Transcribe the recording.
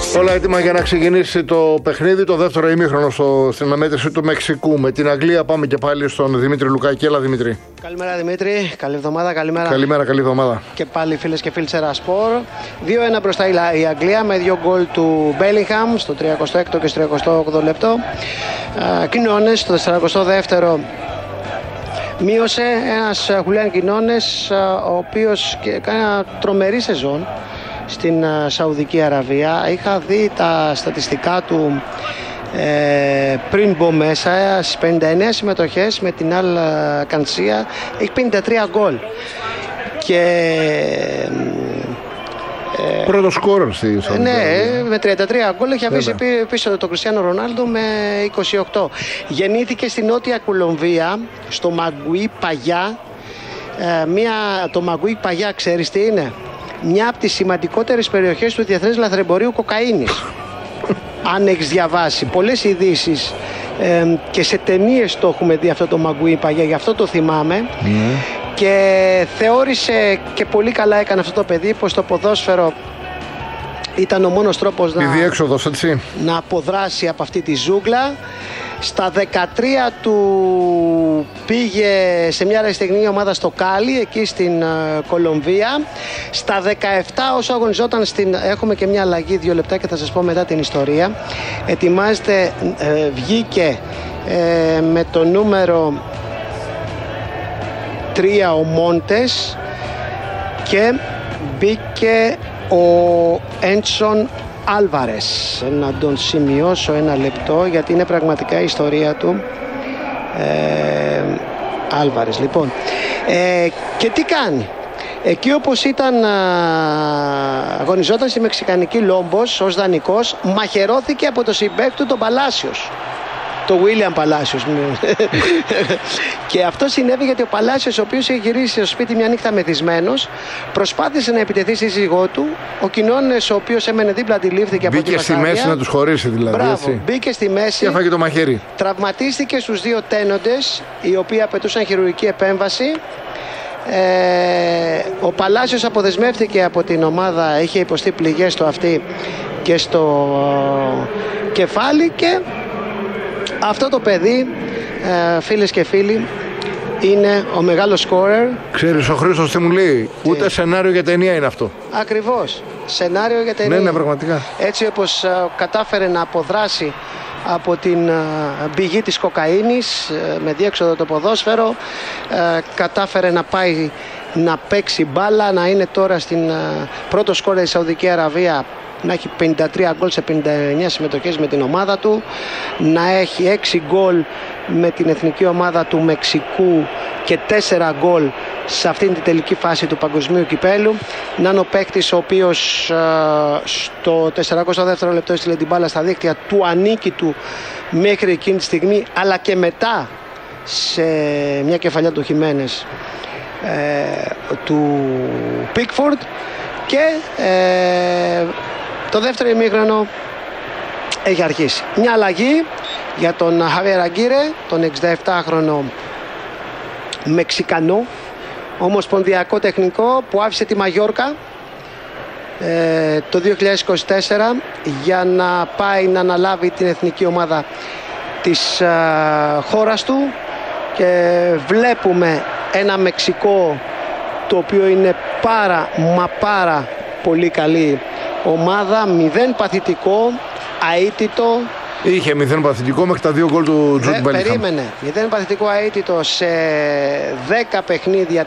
Όλα έτοιμα για να ξεκινήσει το παιχνίδι, το δεύτερο ημίχρονο στην αναμέτρηση του Μεξικού. Με την Αγγλία πάμε και πάλι στον Δημήτρη Λουκάκη. Έλα, Δημήτρη. Καλημέρα, Δημήτρη. Καλή εβδομάδα. Καλημέρα, καλή εβδομάδα. Και πάλι φίλες και φίλοι Σερασπορ. 2-1 μπροστά η Αγγλία με 2 γκολ του Μπέλιγχαμ στο 36ο και στο 38ο λεπτό. Κοινώνες στο 42ο. Μείωσε ένας Χουλιάν Κοινώνες, ο οποίος κάνει ένα τρομερή σεζόν στην Σαουδική Αραβία. Είχα δει τα στατιστικά του πριν μπω μέσα. Στις 59 συμμετοχές με την Αλ Κανσία έχει 53 γκολ και πρώτο σκόρερ στη Σαουδική. Ναι, με 33 γκολ έχει αφήσει πίσω τον Κριστιάνο Ρονάλντο με 28. Γεννήθηκε στη Νότια Κολομβία, στο Μαγκουί Παγιά. Το Μαγκουί Παγιά, ξέρεις τι είναι? Μια από τις σημαντικότερες περιοχές του διεθνές λαθρεμπορίου κοκαίνης. Αν έχεις διαβάσει πολλές ειδήσεις και σε ταινίες το έχουμε δει αυτό το Μαγκουί Παγιά, γι' αυτό το θυμάμαι. Και θεώρησε, και πολύ καλά έκανε αυτό το παιδί, πως το ποδόσφαιρο ήταν ο μόνος τρόπος να αποδράσει από αυτή τη ζούγκλα. Στα 13 του πήγε σε μια αριστεχνική ομάδα στο Κάλι, εκεί στην Κολομβία. Στα 17 όσο αγωνιζόταν έχουμε και μια αλλαγή, 2 λεπτά και θα σας πω μετά την ιστορία. Ετοιμάζεται, βγήκε με το νούμερο 3 ο Μόντες και μπήκε ο Έντσον Άλβαρες. Να τον σημειώσω ένα λεπτό γιατί είναι πραγματικά η ιστορία του. Άλβαρες λοιπόν. Και τι κάνει? Εκεί όπως αγωνιζόταν στη Μεξικανική Λόμπος ως δανεικός, μαχαιρώθηκε από το συμπαίκτη του τον Παλάσιος, το Βίλιαμ Παλάσιος. Και αυτό συνέβη γιατί ο Παλάσιος, ο οποίος είχε γυρίσει στο σπίτι μια νύχτα μεθυσμένος, προσπάθησε να επιτεθεί στη σύζυγό του. Ο Κοινώνες, ο οποίος έμενε δίπλα, αντιλήφθηκε από τη βασαρία. Μπήκε στη μέση να τους χωρίσει δηλαδή. Μπράβο, έτσι. Μπήκε στη μέση. Και έφαγε το μαχαίρι. Τραυματίστηκε στους 2 τένοντες, οι οποίοι απαιτούσαν χειρουργική επέμβαση. Ο Παλάσιος αποδεσμεύτηκε από την ομάδα, είχε υποστεί πληγές στο αυτί και στο κεφάλι. Και αυτό το παιδί, φίλες και φίλοι, είναι ο μεγάλος σκόρερ. Ξέρεις ο Χρήστος τι μου λέει? Ούτε σενάριο για ταινία είναι αυτό. Ακριβώς, σενάριο για ταινία. Ναι, πραγματικά. Έτσι όπως κατάφερε να αποδράσει από την πηγή της κοκαίνης με διέξοδο το ποδόσφαιρο, κατάφερε να πάει να παίξει μπάλα, να είναι τώρα στην πρώτο σκόρερ της Σαουδική Αραβία, να έχει 53 γκολ σε 59 συμμετοχές με την ομάδα του, να έχει 6 γκολ με την εθνική ομάδα του Μεξικού και 4 γκολ σε αυτήν την τελική φάση του παγκοσμίου κυπέλου, να είναι ο παίκτης ο οποίος στο 42ο λεπτό έστειλε την μπάλα στα δίκτυα του ανίκητου μέχρι εκείνη τη στιγμή, αλλά και μετά σε μια κεφαλιά του Χιμένες του Πίκφορντ. Και το δεύτερο ημίχρονο έχει αρχίσει. Μια αλλαγή για τον Χαβιέρ Αγκίρε, τον 67χρονο Μεξικανό ομοσπονδιακό τεχνικό, που άφησε τη Μαγιόρκα το 2024 για να πάει να αναλάβει την εθνική ομάδα της χώρας του. Και βλέπουμε ένα Μεξικό το οποίο είναι πάρα πολύ καλή ομάδα, 0 παθητικό, αίτητο. Είχε 0 παθητικό μέχρι τα 2 γκολ του Τζουντ Μπέλιγχαμ. Περίμενε, 0 παθητικό, αίτητο σε 10 παιχνίδια,